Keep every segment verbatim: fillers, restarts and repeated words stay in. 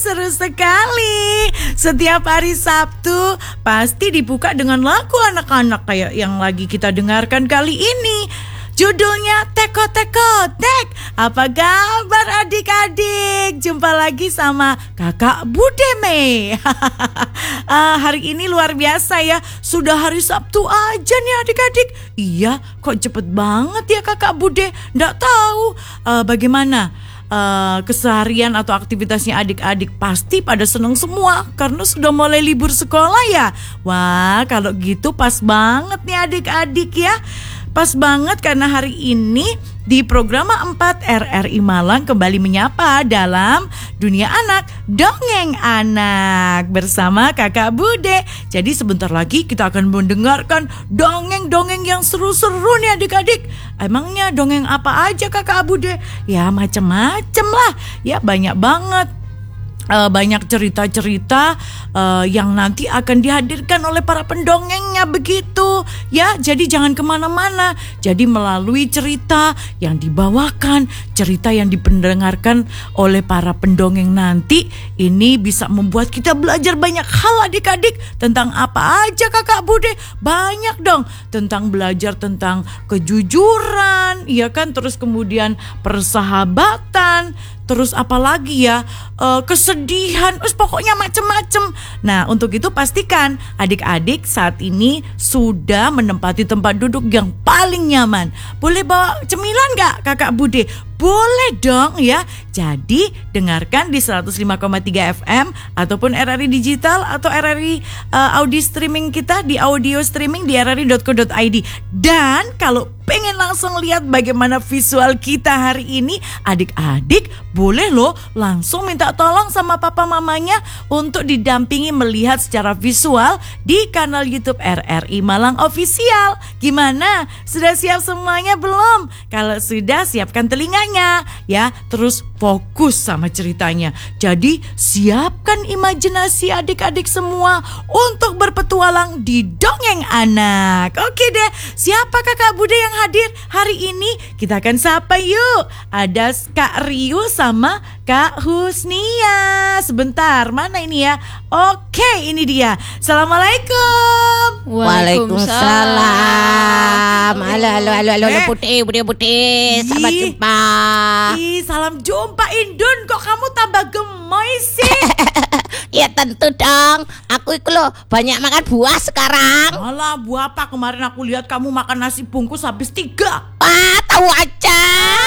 seru sekali. Setiap hari Sabtu pasti dibuka dengan lagu anak-anak kayak yang lagi kita dengarkan kali ini. Judulnya Teko Teko Tek. Apa kabar adik-adik? Jumpa lagi sama kakak Bude Mei. uh, Hari ini luar biasa ya. Sudah hari Sabtu aja nih adik-adik. Iya, kok cepet banget ya kakak Bude. Nggak tahu uh, bagaimana uh, keseharian atau aktivitasnya adik-adik. Pasti pada seneng semua karena sudah mulai libur sekolah ya. Wah, kalau gitu pas banget nih adik-adik ya. Pas banget karena hari ini di program empat R R I Malang kembali menyapa dalam Dunia Anak, Dongeng Anak bersama kakak Bude. Jadi sebentar lagi kita akan mendengarkan dongeng-dongeng yang seru-seru nih adik-adik. Emangnya dongeng apa aja kakak Bude? Ya macem-macem lah, ya banyak banget. Uh, banyak cerita-cerita uh, yang nanti akan dihadirkan oleh para pendongengnya begitu ya. Jadi jangan kemana-mana. Jadi melalui cerita yang dibawakan, cerita yang dipendengarkan oleh para pendongeng nanti, ini bisa membuat kita belajar banyak hal adik-adik. Tentang apa aja kakak Bude? Banyak dong. Tentang belajar tentang kejujuran, ya kan. Terus kemudian persahabatan. Terus apalagi ya, uh, kesedihan, terus pokoknya macem-macem. Nah untuk itu pastikan adik-adik saat ini sudah menempati tempat duduk yang paling nyaman. Boleh bawa cemilan gak kakak Bude? Boleh dong ya. Jadi dengarkan di seratus lima koma tiga F M ataupun R R I Digital atau R R I uh, audio streaming kita di audio streaming di r r i dot co dot i d. Dan kalau pengen langsung lihat bagaimana visual kita hari ini, adik-adik boleh loh langsung minta tolong sama papa mamanya untuk didampingi melihat secara visual di kanal YouTube R R I Malang Official. Gimana? Sudah siap semuanya belum? Kalau sudah, siapkan telinganya ya, terus fokus sama ceritanya. Jadi siapkan imajinasi adik-adik semua untuk berpetualang di Dongeng Anak. Oke deh, siapa kakak Bude yang hadir hari ini? Kita akan sapa yuk. Ada Kak Riu sama Kak Husnia. Sebentar, mana ini ya? Oke, ini dia. Assalamualaikum. Waalaikumsalam. Halo, halo, halo, halo, halo, putih, putih, putih. Selamat jumpa. Ih, salam jumpa Indun. Kok kamu tambah gemoy sih? Ya tentu dong. Aku itu loh banyak makan buah sekarang. Alah, buah apa? Kemarin aku lihat kamu makan nasi bungkus habis tiga. Ah, tahu aja.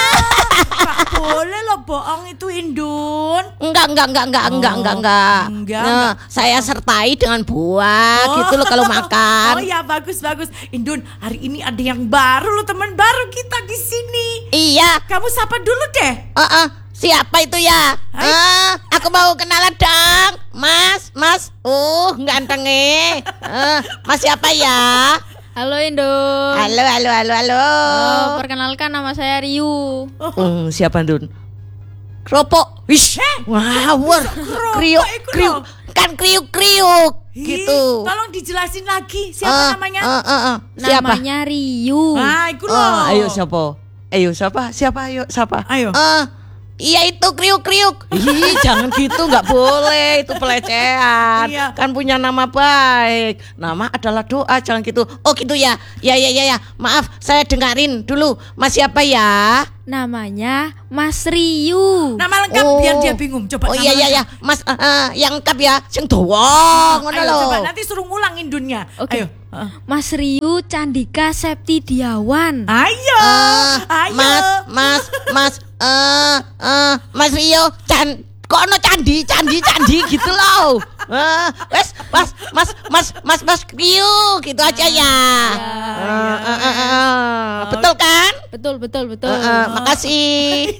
Gak boleh loh bohong itu Indun. Enggak, enggak, enggak, enggak, Oh, enggak, enggak, enggak. enggak, Nah, enggak. saya sertai dengan buah Oh. gitu loh kalau makan. Oh ya, bagus bagus. Indun, hari ini ada yang baru loh, teman baru kita di sini. Iya. Kamu sapa dulu deh. Uh, uh, siapa itu ya? Hai. Uh, aku mau kenalan dong. Mas, Mas. Uh, ganteng eh. Uh, Mas siapa ya? Halo Indun. Halo, halo, halo, halo. Oh, perkenalkan nama saya Riu. Hmm, siapa Dun? Keropok. Wish. Ngawur. Kriuk, iku kriuk. loh. Kan kriuk-kriuk Ih, gitu. Tolong dijelasin lagi siapa Ah, namanya? ah, ah, ah. Siapa? Namanya Riu. Nah, iku loh. Ah, ayo siapa? Ayo siapa? Siapa? Ayo siapa? Ayo. Ah, iya itu kriuk-kriuk. Ih, jangan gitu, nggak boleh, itu pelecehan. Iya. Kan punya nama baik. Nama adalah doa, jangan gitu. Oh gitu ya. Ya, ya, ya, ya. Maaf, saya dengerin dulu. Mas siapa ya? Namanya Mas Riu. Nama lengkap Oh. biar dia bingung. Coba Oh nama iya, iya, ya. lengkap. Mas ah, ah, yang lengkap ya. Sing dawa ngono Ayo lho. coba nanti suruh ngulang Indunnya. Oke. Ayo. Ah. Mas Riu Candika Septidiawan. Ayo. Ah, Ayo. Mas, Mas, Mas, eh, eh, Mas Rio, can, kok ono candi, candi, candi gitu loh. Eh, wes, Mas, Mas, Mas, Mas, Mas Rio, gitu aja ya. Eh, eh, eh, eh. Betul kan? Betul, betul, betul. Eh, eh, makasih.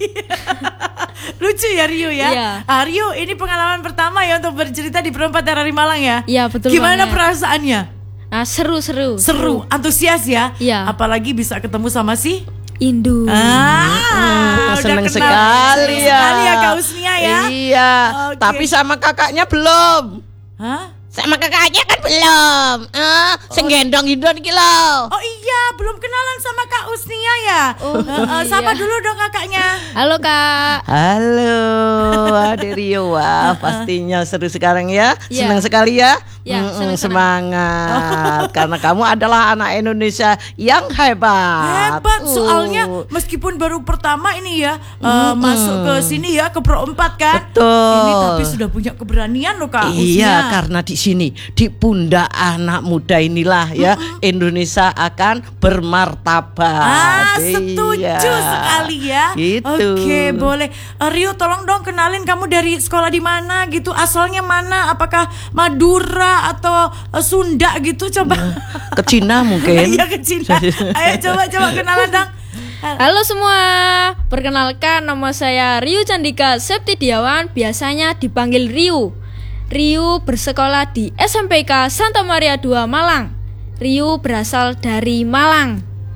Lucu ya Rio ya. Iya. Ah, Rio, ini pengalaman pertama ya untuk bercerita di Perempat R R I Malang ya. Iya, betul Gimana banget. perasaannya? Nah, seru-seru. Seru, antusias ya. Iya. Apalagi bisa ketemu sama si Indun. Ah, udah seneng kenal. sekali Seneng ya. sekali ya Kak Husnia ya. Iya, Oke. tapi sama kakaknya belum. Hah? sama kakaknya kan belum. Ah, sing gendong Indun iki lho. Oh iya, belum kenalan sama Kak Usnia ya. Oh, Eh, eh, sapa dulu dong kakaknya. Halo Kak. Halo Adik Rio, wah pastinya seru sekarang ya. Iya. Senang sekali ya. Ya, Mm-mm, senang-senang. semangat karena kamu adalah anak Indonesia yang hebat. Hebat, Uh. soalnya meskipun baru pertama ini ya eh, masuk ke sini ya ke Pro empat kan. Betul. Ini tapi sudah punya keberanian loh Kak Iya, Usnia. karena di sini di pundak anak muda inilah ya Indonesia akan bermartabat. Ah, setuju Iya. sekali ya. Gitu. Oke, boleh. Eh, Rio, tolong dong kenalin kamu dari sekolah di mana gitu, asalnya mana? Apakah Madura atau eh, Sunda gitu? Coba. Ke Cina mungkin. Iya ke Cina. Ayo coba coba kenalan dong. Halo semua. Perkenalkan, nama saya Riu Candika Septidiawan, biasanya dipanggil Riu. Riu bersekolah di S M P K Santa Maria dua Malang. Riu berasal dari Malang.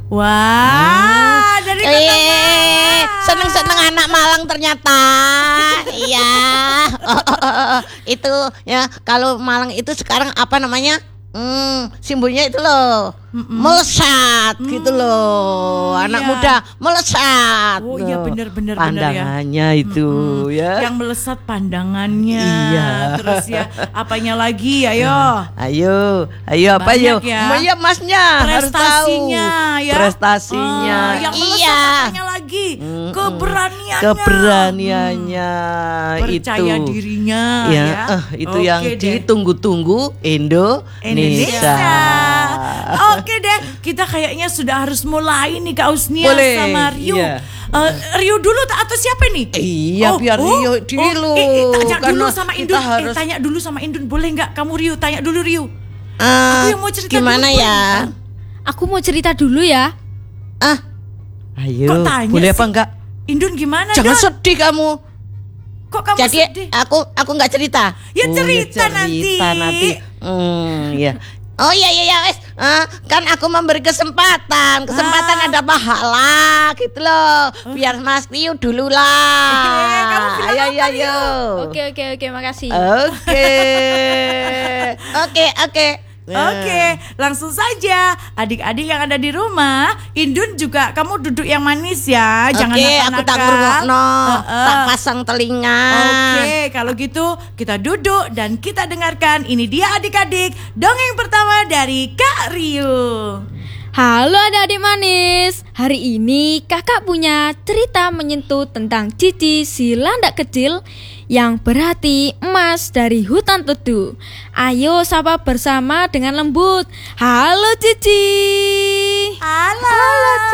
Wah, dari kota Eh, Malang. seneng-seneng anak Malang ternyata. Iya. Oh, oh, oh, oh. Itu ya, kalau Malang itu sekarang apa namanya? Hmm, simbolnya itu loh. Melesat gitu loh. Anak iya. muda melesat. Oh iya Tuh, benar-benar benar ya. pandangannya itu ya. Yang melesat pandangannya. Iya. Terus ya, apanya lagi? Ayo. Ayo, ayo apa Banyak yuk? ya. Ya masnya harus tahu. Prestasinya ya. Prestasinya. Ah, yang melesat Iya. apanya lagi? Keberaniannya. Keberaniannya Percaya itu. dirinya Ya, ya. eh, itu Oke yang deh. ditunggu-tunggu Indonesia. Indonesia. Oke deh, kita kayaknya sudah harus mulai nih Kak Usnia Boleh, sama Rio. iya. Eh, Rio dulu tak atau siapa nih? Iya, biar Rio dulu. eh, eh, tanya dulu Karena sama kita Indun. harus- Eh, tanya dulu sama Indun, boleh nggak? Kamu Rio, tanya dulu Rio. Ah, Aku yang mau cerita gimana dulu, ya? Aku mau cerita dulu ya. Ah, Ayo, Kok tanya boleh sih? apa enggak? Indun gimana? Jangan Don? sedih kamu. Kok kamu jadi sedih? aku aku nggak cerita. Ya Oh, cerita, ya, nanti. cerita nanti. Hmm, ya. Oh iya iya iya wes. Ah, kan aku memberi kesempatan. Kesempatan Ah. ada pahala gitu loh. Biar Mas Tiu dulu lah. Eh, kamu bilang ayo apa, ayo ayo. Oke oke oke, makasih. Oke. Oke oke. Oke, langsung saja. Adik-adik yang ada di rumah, Indun juga kamu duduk yang manis ya. Jangan Oke, aku tak nakal-nakal. ngrungokno, Heeh. tak pasang telinga. Oke, kalau gitu kita duduk dan kita dengarkan. Ini dia adik-adik, dongeng pertama dari Kak Rio. Halo adik-adik manis. Hari ini kakak punya cerita menyentuh tentang Cici si landak kecil yang berhati emas dari hutan teduh. Ayo sapa bersama dengan lembut. Halo Cici. Halo.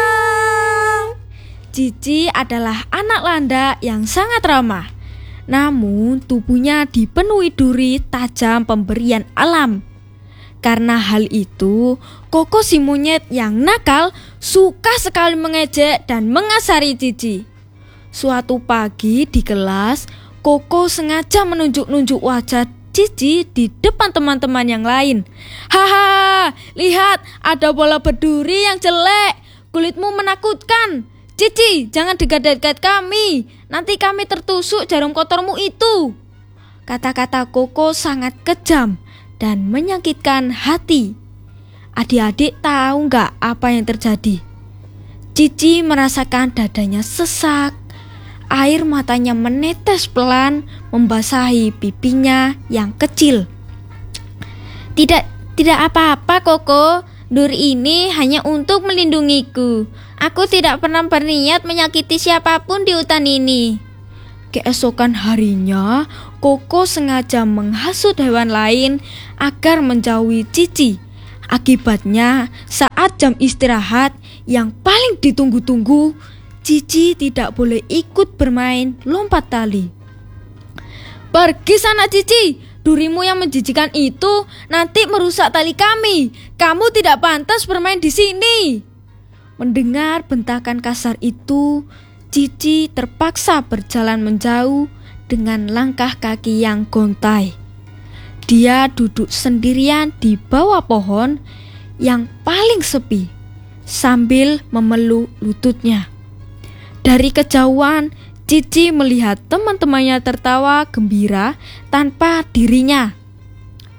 Cici adalah anak landak yang sangat ramah. Namun tubuhnya dipenuhi duri tajam pemberian alam. Karena hal itu, Koko si monyet yang nakal suka sekali mengejek dan mengasari Cici. Suatu pagi di kelas, Koko sengaja menunjuk-nunjuk wajah Cici di depan teman-teman yang lain. Haha, lihat ada bola berduri yang jelek. Kulitmu menakutkan. Cici, jangan dekat-dekat kami. Nanti kami tertusuk jarum kotormu itu. Kata-kata Koko sangat kejam dan menyakitkan hati. Adik-adik tahu nggak apa yang terjadi? Cici merasakan dadanya sesak. Air matanya menetes pelan membasahi pipinya yang kecil. Tidak, tidak apa-apa Koko. Duri ini hanya untuk melindungiku. Aku tidak pernah berniat menyakiti siapapun di hutan ini. Keesokan harinya, Koko sengaja menghasut hewan lain agar menjauhi Cici. Akibatnya, saat jam istirahat yang paling ditunggu-tunggu, Cici tidak boleh ikut bermain lompat tali. Pergi sana Cici, durimu yang menjijikan itu nanti merusak tali kami. Kamu tidak pantas bermain di sini. Mendengar bentakan kasar itu, Cici terpaksa berjalan menjauh dengan langkah kaki yang gontai. Dia duduk sendirian di bawah pohon yang paling sepi sambil memeluk lututnya. Dari kejauhan, Cici melihat teman-temannya tertawa gembira tanpa dirinya.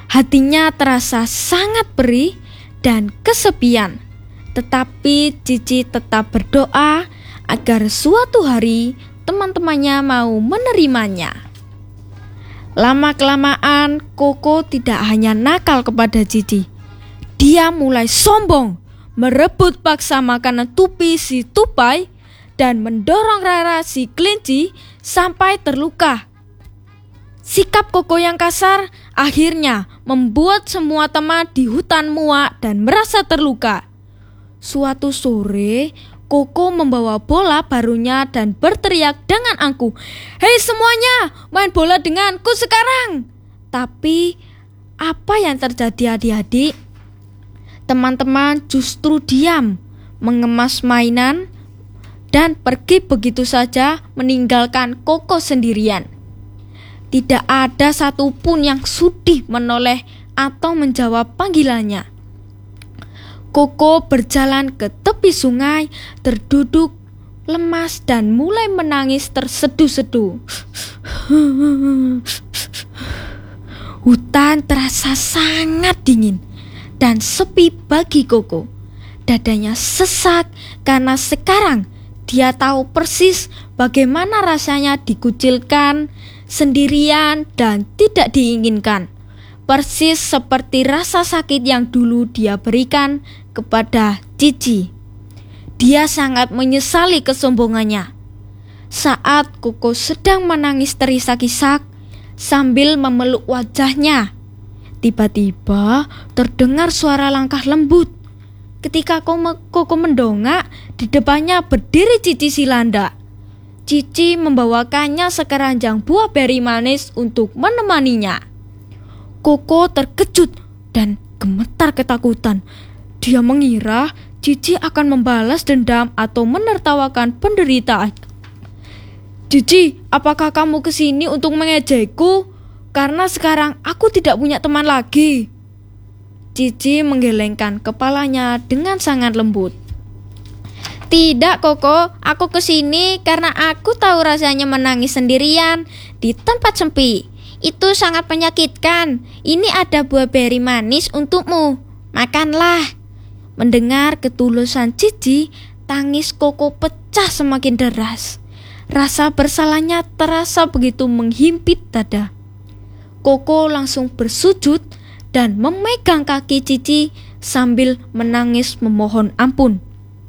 Hatinya terasa sangat perih dan kesepian. Tetapi Cici tetap berdoa agar suatu hari teman-temannya mau menerimanya. Lama-kelamaan Koko tidak hanya nakal kepada Cici. Dia mulai sombong, merebut paksa makanan Tupi si tupai, dan mendorong Rara si kelinci sampai terluka. Sikap Koko yang kasar akhirnya membuat semua teman di hutan muak dan merasa terluka. Suatu sore, Koko membawa bola barunya dan berteriak dengan angkuh, "Hei semuanya, main bola denganku sekarang!" Tapi apa yang terjadi adik-adik? Teman-teman justru diam, mengemas mainan, dan pergi begitu saja meninggalkan Koko sendirian. Tidak ada satupun yang sudi menoleh atau menjawab panggilannya. Koko berjalan ke tepi sungai, terduduk lemas dan mulai menangis terseduh-seduh. Hutan terasa sangat dingin dan sepi bagi Koko. Dadanya sesak karena sekarang dia tahu persis bagaimana rasanya dikucilkan, sendirian, dan tidak diinginkan. Persis seperti rasa sakit yang dulu dia berikan kepada Cici. Dia sangat menyesali kesombongannya. Saat Koko sedang menangis terisak-isak sambil memeluk wajahnya, tiba-tiba terdengar suara langkah lembut. Ketika Koko mendongak, di depannya berdiri Cici si landak. Cici membawakannya sekeranjang buah beri manis untuk menemaninya. Koko terkejut dan gemetar ketakutan. Dia mengira Cici akan membalas dendam atau menertawakan penderitaan. "Cici, apakah kamu kesini untuk mengejekku? Karena sekarang aku tidak punya teman lagi." Cici menggelengkan kepalanya dengan sangat lembut. "Tidak, Koko, aku kesini karena aku tahu rasanya menangis sendirian di tempat sepi. Itu sangat menyakitkan. Ini ada buah beri manis untukmu. Makanlah." Mendengar ketulusan Cici, tangis Koko pecah semakin deras. Rasa bersalahnya terasa begitu menghimpit dada. Koko langsung bersujud dan memegang kaki Cici sambil menangis memohon ampun.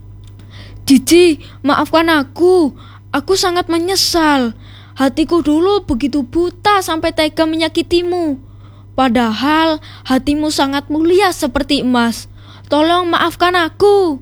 "Cici, maafkan aku. Aku sangat menyesal. Hatiku dulu begitu buta sampai tega menyakitimu. Padahal hatimu sangat mulia seperti emas. Tolong maafkan aku."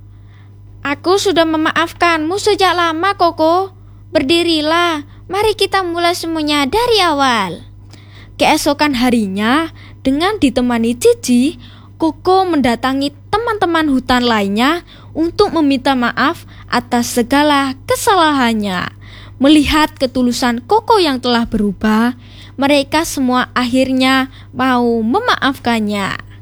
"Aku sudah memaafkanmu sejak lama, Koko. Berdirilah, mari kita mulai semuanya dari awal." Keesokan harinya, dengan ditemani Cici, Koko mendatangi teman-teman hutan lainnya untuk meminta maaf atas segala kesalahannya. Melihat ketulusan Koko yang telah berubah, mereka semua akhirnya mau memaafkannya.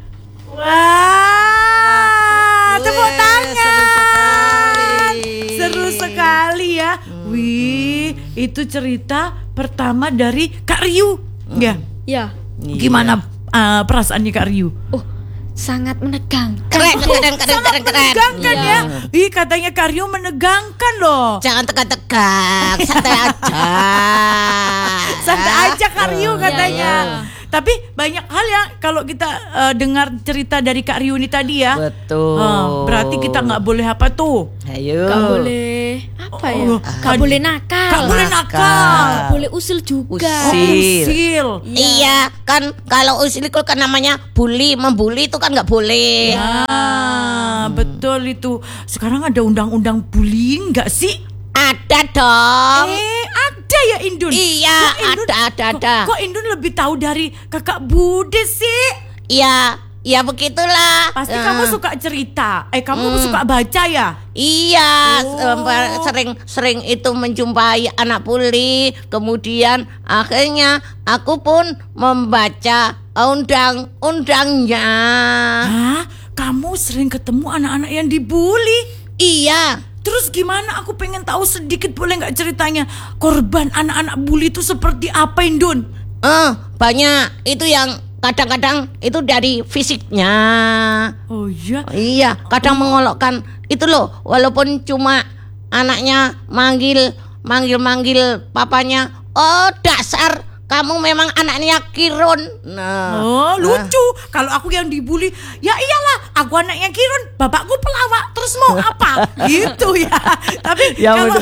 Wah, tepuk tangan. Seru sekali. Seru sekali ya. Wih, itu cerita pertama dari Kak Ryu. Ya. Ya, Gimana uh, perasaannya Kak Ryu? oh sangat menegangkan. Keren, keren, keren, Sangat keren, keren. menegangkan Iya. ya. Ih, katanya Kak Ryu menegangkan loh. Jangan tegang-tegang, santai aja. Santai aja Kak Ryu katanya. Iya, iya. Tapi banyak hal ya kalau kita uh, dengar cerita dari Kak Ryu ini tadi ya. Betul. Uh, berarti kita nggak boleh apa tuh? Ayo. Gak boleh apa ya? Oh, Gak kan- boleh nakal. Gak boleh Nakal. nakal. Gak boleh usil juga. Oh, Usil. usil. Iya, kan kalau usil itu kan namanya bully, membuli itu kan nggak boleh. Ah, betul itu. Sekarang ada undang-undang bullying nggak sih? Ada dong. Eh, ada ya Indun? Iya, Kok Indun- ada, ada, kok- ada. Kok Indun lebih tahu dari kakak Bude sih? Iya, ya begitulah. Pasti Eh, kamu suka cerita. Eh, kamu Hmm. suka baca ya? Iya, Oh. sering-sering itu menjumpai anak bully. Kemudian akhirnya aku pun membaca undang-undangnya. Hah? Kamu sering ketemu anak-anak yang dibully? Iya, Terus gimana? Aku pengen tahu sedikit, boleh nggak ceritanya? Korban anak-anak bully itu seperti apa, Indun? eh banyak itu yang kadang-kadang itu dari fisiknya. Oh iya. Iya, kadang mengolokkan itu loh, walaupun cuma anaknya manggil manggil manggil papanya, oh dasar kamu memang anaknya Kirun. Nah, Oh, nah. lucu. Kalau aku yang dibully, ya iyalah, aku anaknya Kirun, bapakku pelawak, terus mau apa? Gitu ya. Tapi Ya, kalau betul.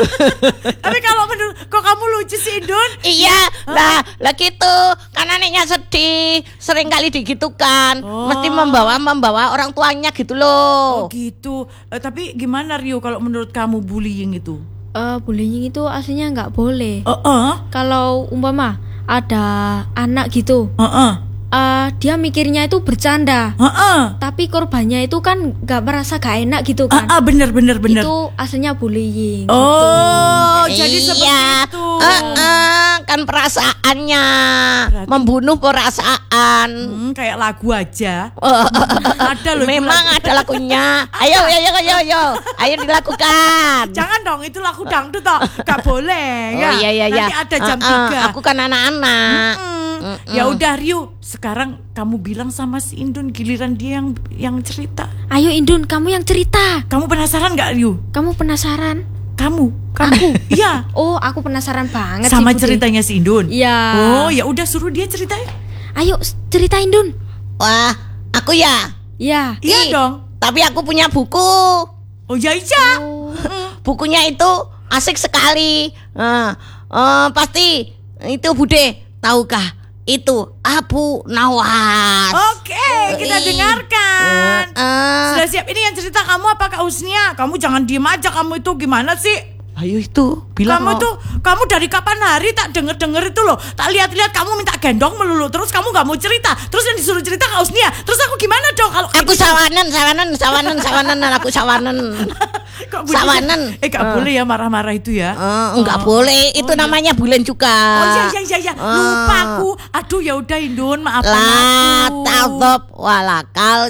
Tapi kalau menurut kok kamu lucu sih, Indun? Iya, lah, lah gitu. Kan anaknya sedih, sering kali digitukan. Oh. Mesti membawa membawa orang tuanya gitu Oh, loh. gitu. Eh, tapi gimana Rio kalau menurut kamu bullying itu? Eh, bullying itu aslinya nggak boleh. Oh, uh, Kalau umpama ada anak gitu, uh, uh, eh, dia mikirnya itu bercanda, uh, uh. tapi korbannya itu kan nggak merasa gak enak gitu Ah, kan. ah, bener bener bener. Itu aslinya bullying. Oh, jadi seperti Iya. itu. Eh, eh, kan perasaannya Berarti- membunuh perasaan. Hmm, kayak lagu aja. Oh, Ada loh. itu memang lagu. ada lagunya. Ayo, ayo, ayo, ayo, ayo, ayo dilakukan. Jangan dong, itu lagu dangdut toh. Gak boleh ya. Oh iya iya iya. Nanti ada jam Eh, eh, tiga. Aku kan anak-anak. Hmm. Ya udah Rio, sekarang kamu bilang sama si Indun, giliran dia yang yang cerita. Ayo Indun, kamu yang cerita. Kamu penasaran nggak Rio? Kamu penasaran? Kamu, kamu. Iya. Oh, aku penasaran banget Sama sih, Bude. ceritanya si Indun. Iya. Oh, ya udah suruh dia cerita ya. Ayo s- cerita Indun. Wah, aku ya. Ya. Iya Ih, dong. Tapi aku punya buku. Oh ya iya. Oh. Bukunya itu asik sekali. Eh, eh, pasti itu Bude, tahukah? Itu Abu Nawas. Oke, kita Ih. dengarkan. Eh, Sudah siap? Ini yang cerita kamu apa Kak Husnia? Kamu jangan diem aja, kamu itu gimana sih? Ayo itu bilang Kamu loh. tuh, kamu dari kapan hari tak denger-denger itu loh. Tak lihat-lihat kamu minta gendong melulu. Terus kamu gak mau cerita. Terus yang disuruh cerita Kak Husnia. Terus aku gimana dong kalau aku sawanen, sawanen, sawanen, sawanen, aku sawanen. Kok bunyinya- sawanen. Eh gak Eh. boleh ya marah-marah itu ya. Eh, enggak boleh, itu namanya bulan juga. Oh iya iya iya, iya. Lupa aku. Aduh ya udah Indun, maafkan La aku. tadhab walakal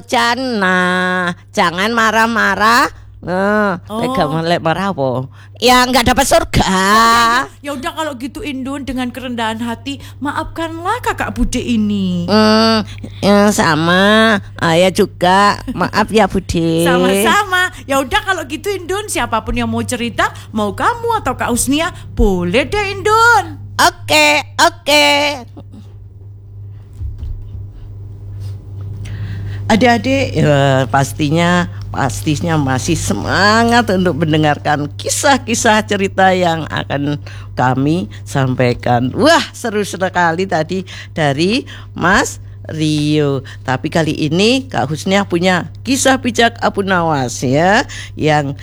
jannah. Jangan marah-marah. Nah, Oh. lek gak lek marah apa? Ya enggak dapat surga. Ya udah kalau gitu Indun, dengan kerendahan hati maafkanlah kakak Bude ini. Hmm, ya sama. Ayah juga. Maaf ya Bude. Sama-sama. Ya udah kalau gitu Indun, siapapun yang mau cerita, mau kamu atau Kak Husnia, boleh deh Indun. Oke, oke. Adik-adik ya, pastinya pastinya masih semangat untuk mendengarkan kisah-kisah cerita yang akan kami sampaikan. Wah, seru sekali tadi dari Mas Rio. Tapi kali ini Kak Husnia punya kisah bijak Abu Nawas ya, yang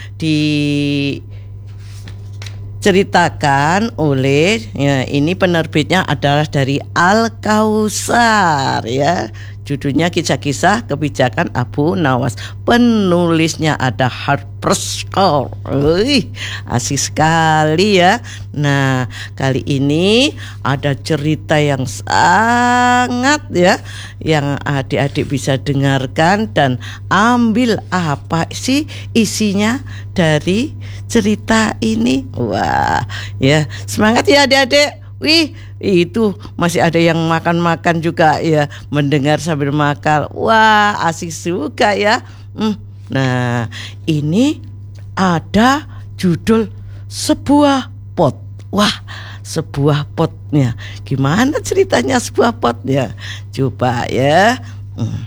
diceritakan oleh ya, ini penerbitnya adalah dari Al Kausar ya. Judulnya Kisah-kisah Kebijakan Abu Nawas. Penulisnya ada Harper's School. Wih, asik sekali ya. Nah, kali ini ada cerita yang sangat ya, yang adik-adik bisa dengarkan dan ambil apa sih isinya dari cerita ini. Wah, ya semangat ya adik-adik. Wih, itu masih ada yang makan-makan juga ya, mendengar sambil makan. Wah, asik juga ya. Hmm. Nah, ini ada judul sebuah pot. Wah, sebuah potnya. Gimana ceritanya sebuah potnya? Coba ya. Hmm.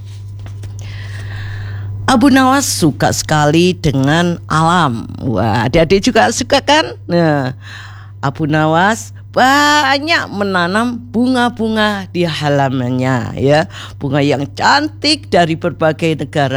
Abu Nawas suka sekali dengan alam. Wah, adik-adik juga suka kan? Nah, Abu Nawas banyak menanam bunga-bunga di halamannya ya, bunga yang cantik dari berbagai negara.